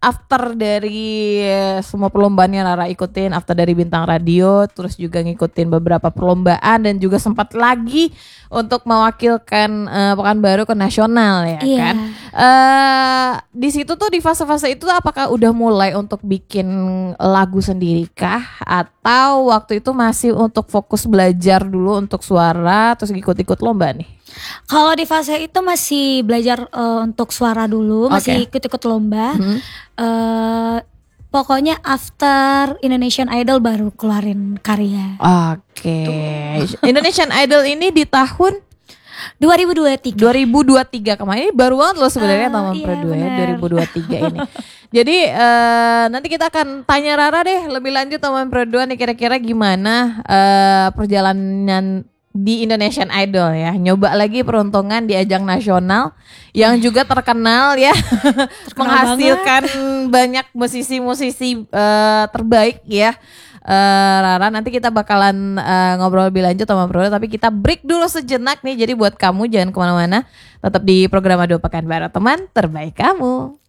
after dari semua perlombaan yang Rara ikutin, after dari Bintang Radio, terus juga ngikutin beberapa perlombaan dan juga sempat lagi untuk mewakilkan Pekanbaru ke nasional ya kan. Di situ tuh di fase-fase itu apakah udah mulai untuk bikin lagu sendiri kah, atau waktu itu masih untuk fokus belajar dulu untuk suara terus ikut-ikut lomba nih? Kalau di fase itu masih belajar untuk suara dulu, masih ikut-ikut lomba. Pokoknya after Indonesian Idol baru keluarin karya. Indonesian Idol ini di tahun 2023 kemarin, ini baru banget loh sebenarnya Taman Pro 2 ya, 2023 ini. Jadi nanti kita akan tanya Rara deh lebih lanjut Taman Pro 2 nih, kira-kira gimana perjalanan di Indonesian Idol ya. Nyoba lagi peruntungan di ajang nasional yang juga terkenal ya. Menghasilkan banyak musisi-musisi terbaik ya. Rara, nanti kita bakalan ngobrol lebih lanjut sama Bro, tapi kita break dulu sejenak nih. Jadi buat kamu jangan kemana-mana, tetap di program Ado Pekanbaru, teman terbaik kamu.